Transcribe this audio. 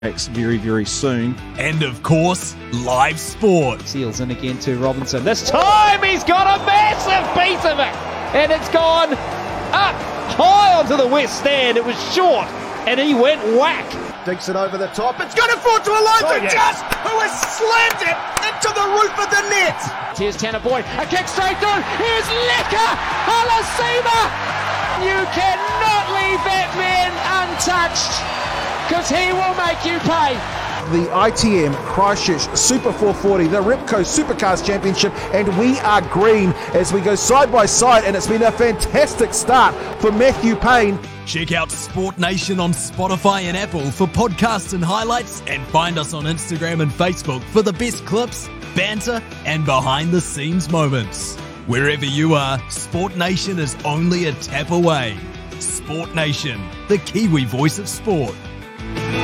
very, very soon. And of course, live sport. Seals in again to Robinson. This time he's got a massive piece of it. And it's gone up high onto the west stand. It was short and he went whack. Dinks it over the top. It's going to fall to Elijah Just, who has slammed it into the roof of the net. Here's Tanner Boyd. A kick straight through. Here's Leka Halasima. You cannot leave that man untouched, because he will make you pay. The ITM Christchurch Super 440, the Repco Supercars Championship, and we are green as we go side by side, and it's been a fantastic start for Matthew Payne. Check out Sport Nation on Spotify and Apple for podcasts and highlights, and find us on Instagram and Facebook for the best clips, banter, and behind-the-scenes moments. Wherever you are, Sport Nation is only a tap away. Sport Nation, the Kiwi voice of sport.